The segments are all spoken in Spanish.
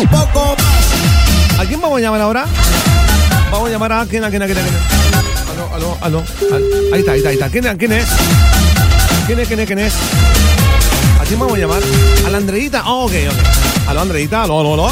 ¿A quién vamos a llamar ahora? Vamos a llamar a quién. Aló. Ahí está. ¿Quién es? ¿Quién es? ¿A quién vamos a llamar? ¿A la Andreita? Ok. Aló, Andreita. Aló.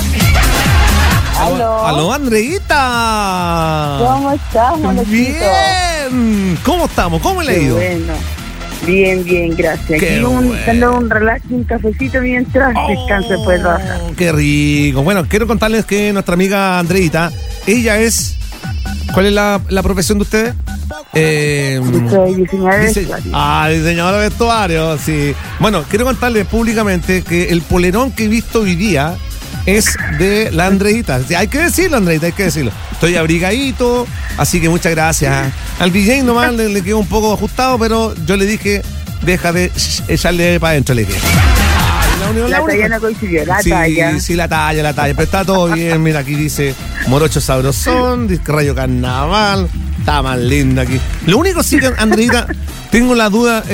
Aló, Andreita. ¿Cómo estás, Monochito? Bien. ¿Cómo estamos? ¿Cómo le ha ido? Bueno. Bien, gracias. Qué Aquí dando un relax, un cafecito mientras descanso después de trabajar. Qué rico. Bueno, quiero contarles que nuestra amiga Andreita, ella es... ¿Cuál es la profesión de ustedes? Soy diseñadora de vestuario. Diseñadora de vestuario, sí. Bueno, quiero contarles públicamente que el polerón que he visto hoy día es de la Andreita. Hay que decirlo, Andreita, hay que decirlo. Estoy abrigadito, así que muchas gracias. Al DJ nomás le quedó un poco ajustado, pero yo le dije, deja de echarle para adentro, le dije. La talla no coincidió, talla. Sí, la talla, pero está todo bien. Mira, aquí dice Morocho Sabrosón, dice Rayo Carnaval, está más linda aquí. Lo único sí que, Andreita, tengo la duda,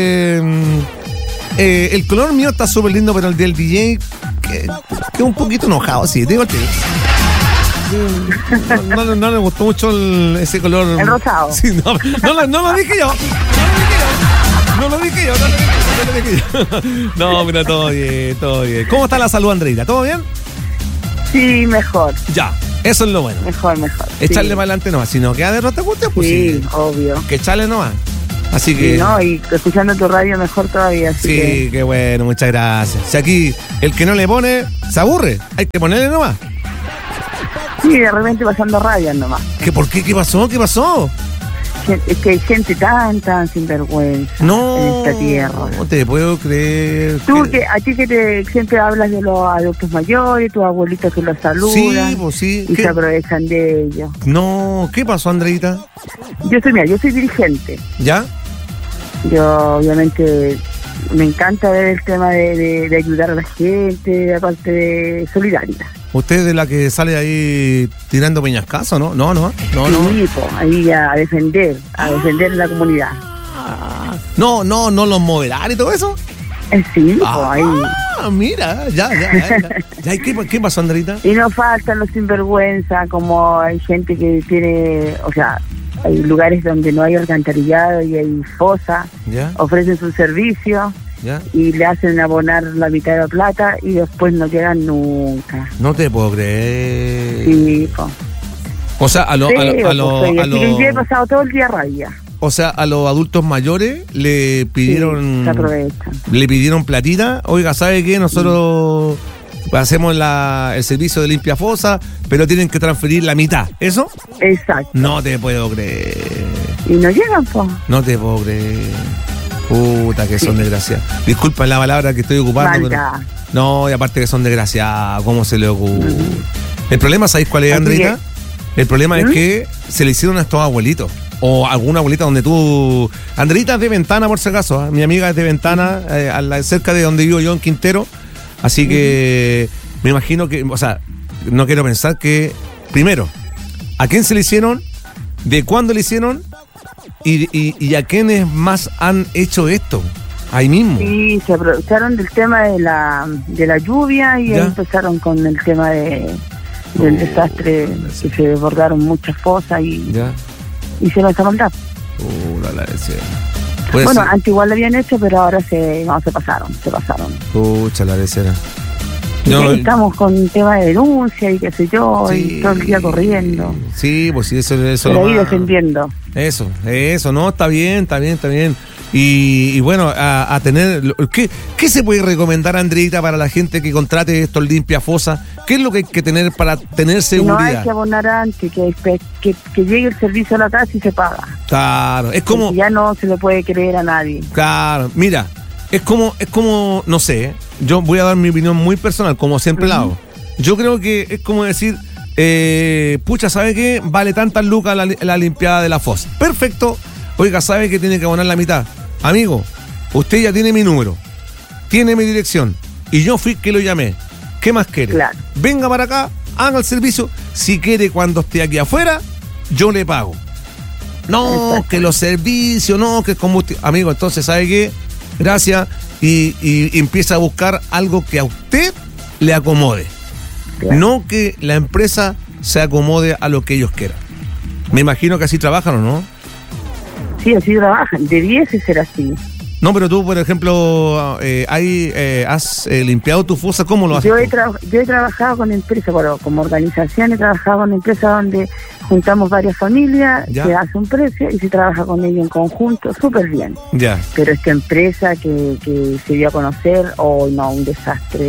el color mío está súper lindo, pero el del DJ que un poquito enojado, sí, digo el tío. No le gustó mucho ese color. El rosado. Sí, no lo dije yo. No lo dije yo. No, mira, todo bien. ¿Cómo está la salud, Andreita? ¿Todo bien? Sí, mejor. Ya, eso es lo bueno. Mejor. Echarle sí. para adelante nomás. Si no queda derrota, usted, pues sí, obvio. Que echarle nomás. Así que... Sí, no, y escuchando tu radio mejor todavía. Así sí, que... qué bueno, muchas gracias. Si aquí el que no le pone, se aburre. Hay que ponerle nomás. Sí, de repente pasando rayas nomás. ¿Por qué? ¿Qué pasó? Es que hay gente tan sinvergüenza en esta tierra. No te puedo creer. Tú, a ti que siempre hablas de los adultos mayores, tus abuelitos que los saludan. Sí, pues sí. Y se aprovechan de ellos. No, ¿qué pasó, Andreita? Yo soy dirigente. ¿Ya? Yo, obviamente, me encanta ver el tema de ayudar a la gente, aparte de solidaria. ¿Usted es de la que sale ahí tirando peñascazo, no? No. Sí, pues, ahí a defender la comunidad. No, los moderar y todo eso. Sí, pues ahí. Mira, ya. ¿Qué pasó, Andreita? Y no faltan los sinvergüenza, como hay gente que tiene, o sea, hay lugares donde no hay alcantarillado y hay fosa, ofrecen su servicio. ¿Ya? Y le hacen abonar la mitad de la plata y después no llegan nunca. No te puedo creer. Sí, pues. O sea, así que yo he pasado todo el día rabia. O sea, a los adultos mayores le pidieron... Sí, se aprovechan. Le pidieron platita. Oiga, ¿sabe qué? Nosotros hacemos el servicio de limpia fosa, pero tienen que transferir la mitad. ¿Eso? Exacto. No te puedo creer. Y no llegan, pues. No te puedo creer. Puta, que son desgraciados. Disculpen la palabra que estoy ocupando, pero... No, y aparte que son desgraciados. ¿Cómo se le ocurre? El problema, ¿sabéis cuál es, Andreita? El problema es que se le hicieron a estos abuelitos. O alguna abuelita donde tú... Andreita es de Ventana, por si acaso. Mi amiga es de Ventana, cerca de donde vivo yo, en Quintero. Así que me imagino que... O sea, no quiero pensar que... Primero, ¿a quién se le hicieron? ¿De cuándo le hicieron? ¿Y a quiénes más han hecho esto? Ahí mismo. Sí, se aprovecharon del tema de la lluvia y ahí empezaron con el tema del desastre, que se desbordaron muchas fosas y se las mandaron. La decía. Bueno, antes igual lo habían hecho, pero ahora se pasaron. Pucha, la decía. No, estamos con un tema de denuncia y qué sé yo, y todo el día corriendo. Sí, pues sí, eso pero ahí defendiendo. Eso, no, está bien. Y bueno, a tener... ¿Qué se puede recomendar, Andreita, para la gente que contrate esto, limpia fosa? ¿Qué es lo que hay que tener para tener seguridad? No hay que abonar antes, que llegue el servicio a la casa y se paga. Claro, es como... Porque ya no se le puede creer a nadie. Claro, mira, es como, no sé, yo voy a dar mi opinión muy personal, como siempre la hago. Yo creo que es como decir, pucha, ¿sabe qué? Vale tantas lucas la limpiada de la fosa. Perfecto. Oiga, ¿sabe que tiene que abonar la mitad? Amigo, usted ya tiene mi número, tiene mi dirección, y yo fui que lo llamé. ¿Qué más quiere? Claro. Venga para acá, haga el servicio. Si quiere, cuando esté aquí afuera, yo le pago. No, exacto, que los servicios, no, que el combustible. Amigo, entonces, ¿sabe qué? Gracias. Y empieza a buscar algo que a usted le acomode. Claro. No que la empresa se acomode a lo que ellos quieran. Me imagino que así trabajan, ¿o no? Sí, así trabajan, debiese ser así. No, pero tú, por ejemplo, ¿has limpiado tu fosa? ¿Cómo lo haces? Yo he trabajado con empresas, bueno, como organización he trabajado con empresas donde juntamos varias familias, ¿Ya? se hace un precio y se trabaja con ellos en conjunto, súper bien. Ya. Pero esta empresa que se dio a conocer, no, un desastre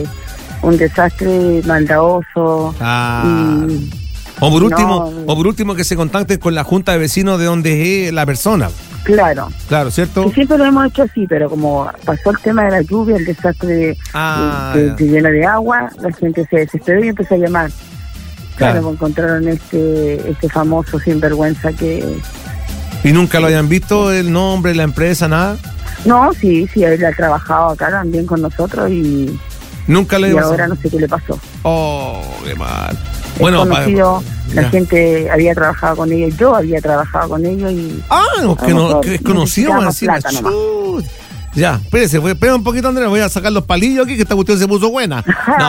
maldadoso. O por último que se contacten con la junta de vecinos de donde es la persona. Claro, ¿cierto? Que siempre lo hemos hecho así, pero como pasó el tema de la lluvia, el desastre de lleno de agua, la gente se desesperó y empezó a llamar. Claro, pues encontraron este famoso sinvergüenza que... ¿Y nunca lo habían visto, el nombre, la empresa, nada? No, sí, él ha trabajado acá también con nosotros y... Nunca le Y ahora no sé qué le pasó. Oh, qué mal. Bueno, conocido, la gente había trabajado con ellos, yo había trabajado con ellos y... que es conocido encima. Ya, espérese, espera un poquito, Andrea, voy a sacar los palillos aquí, que esta cuestión se puso buena.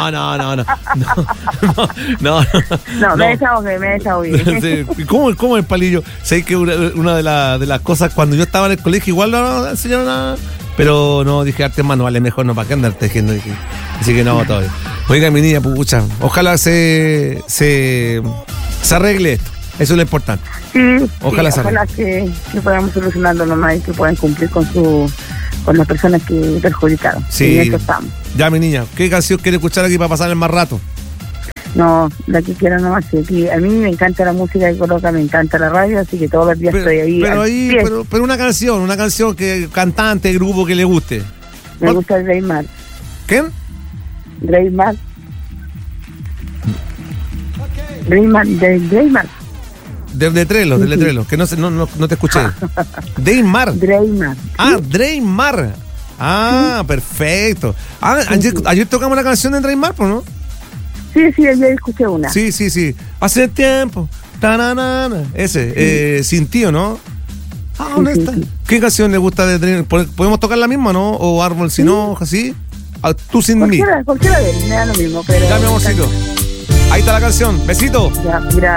No, me desahogué. Sí, ¿Cómo el palillo? Sé que una de las cosas, cuando yo estaba en el colegio, igual no enseñaron nada, pero no, dije artes manuales, mejor no, para qué andar tejiendo, dije. Así que no, todavía. Oiga, mi niña, pucha, ojalá se arregle esto. Eso es lo importante. Sí, ojalá que podamos solucionarlo nomás y que puedan cumplir con las personas que perjudicaron. Sí. Y en esto estamos. Ya, mi niña, ¿qué canción quiere escuchar aquí para pasar el más rato? No, la que quiera nomás. Sí, a mí me encanta la música que coloca, me encanta la radio, así que todos los días estoy ahí. Pero una canción que cantante, grupo que le guste. Me gusta Dreymar. ¿Quién? Dreymar. Del letrero, que no te escuché. Dreymar. Dreymar. Perfecto. Ayer tocamos la canción de Dreymar, ¿no? Sí, ayer escuché una. Sí. Hace tiempo. Ese, Sin Tío, ¿no? ¿Dónde está? ¿Qué canción le gusta de Dreymar? ¿Podemos tocar la misma, no? ¿O Árbol sin hojas, sí? Tú sin mí. Cualquiera de él, me da lo mismo, pero... Ya, mi amorcito. Ahí está la canción. Besito. Ya, mira.